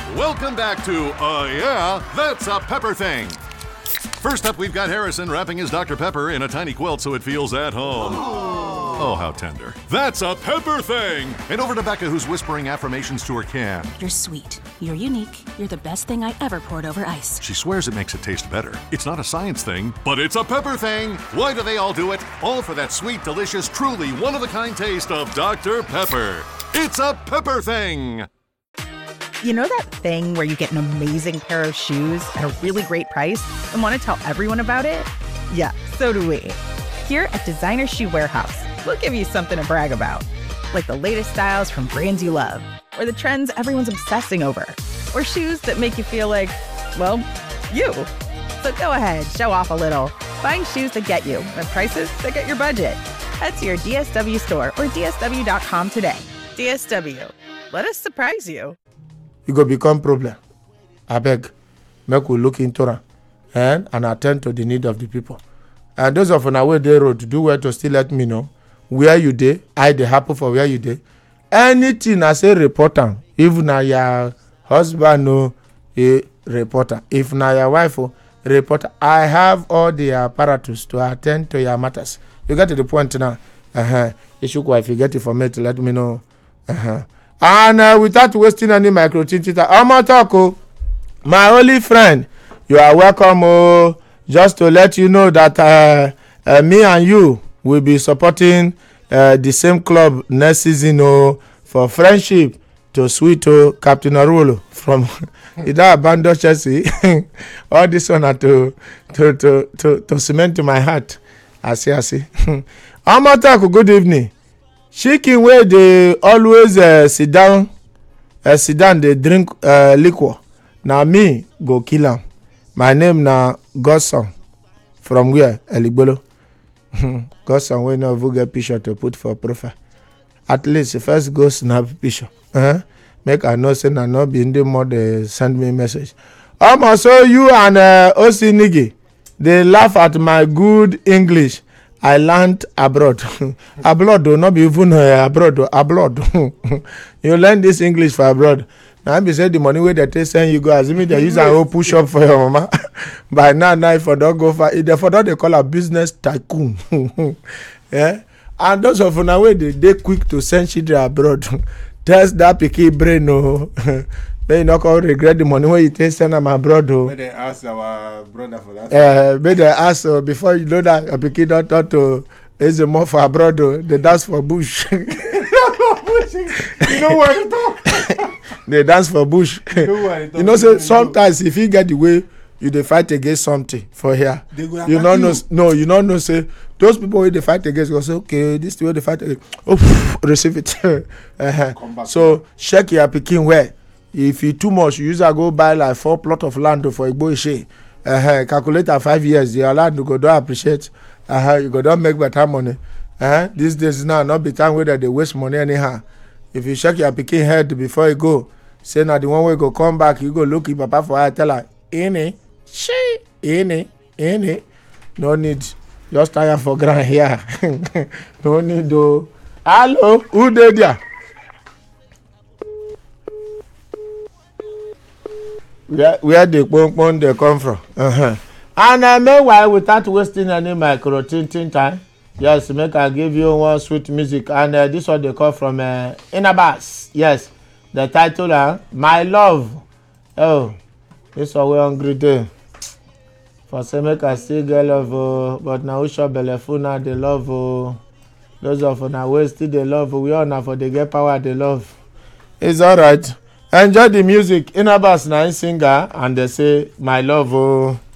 Welcome back to Yeah, That's a Pepper Thing. First up, we've got Harrison wrapping his Dr. Pepper in a tiny quilt so it feels at home. Oh, how tender. That's a Pepper Thing! And over to Becca, who's whispering affirmations to her can. You're sweet. You're unique. You're the best thing I ever poured over ice. She swears it makes it taste better. It's not a science thing, but it's a pepper thing. Why do they all do it? All for that sweet, delicious, truly one-of-a-kind taste of Dr. Pepper. It's a Pepper Thing! You know that thing where you get an amazing pair of shoes at a really great price and want to tell everyone about it? Yeah, so do we. Here at Designer Shoe Warehouse, we'll give you something to brag about, like the latest styles from brands you love, or the trends everyone's obsessing over, or shoes that make you feel like, well, you. So go ahead, show off a little. Find shoes that get you at prices that get your budget. Head to your DSW store or DSW.com today. DSW, let us surprise you. You go become problem. I beg, make we look into it and attend to the need of the people. And those of una way they road do well to still let me know where you dey. I dey happen for where you dey. Anything I say reporter, if na your husband no a reporter, if na your wife reporter, I have all the apparatus to attend to your matters. You get to the point now. Issue if you get it from me to let me know. And without wasting any microtinta, Omotoko, my only friend, you are welcome. Just to let you know that me and you will be supporting the same club next season for friendship to sweet Captain Arulo from Ida Abando Chelsea. All this one to cement to my heart. I see. Omotoko, good evening. Chicken where they always sit down, they drink liquor. Now me go kill him. My name na Godson. From where? Eligbolo. Godson we no get picture to put for profile. At least first go snap picture. Make I know say na no be in the mode send me message. So you and OC Nigi, they laugh at my good English. I learned abroad. Abroad do not be even abroad. You learn this English for abroad. Now be say the money where they send you go as if they use a whole push up for your mama. By now if I don't go for it, for that they call a business tycoon. Yeah. And those of una way they quick to send children abroad. Test that picky brain no. May not call regret the money when you take send them abroad. May they ask our brother for that. May they ask before you know that a picky don't talk to is more for abroad. They dance for bush. You know what to talk. They dance for bush. You know, so sometimes if you get the way you dey fight against something for here, you don't know. No, you don't know. Say those people wey dey fight against go say, okay, this the way they fight against. Oh, receive it. So check your pikin well. If you too much, you usually go buy like 4 plots of land for Igbo Ishe. Calculate at 5 years, your land you go don't appreciate. You go don't make better money. These days now not be time where they waste money anyhow. If you check your pikin head before you go, say now the one way go come back, you go look your papa for her, tell her, any, no need. Just tire for ground here. No need to. Hello, who did there? Where the pong they come from. And meanwhile, without wasting any micro tinting time, yes, make I give you one sweet music. And this one they call from Inabas. Yes, the title, My Love. Oh, this one we hungry day. For say make I still get love, but now we shop belefuna they love. Those of una way still they love. We all now for they get power they love. It's alright. Enjoy the music. Inabas na singer and they say My Love.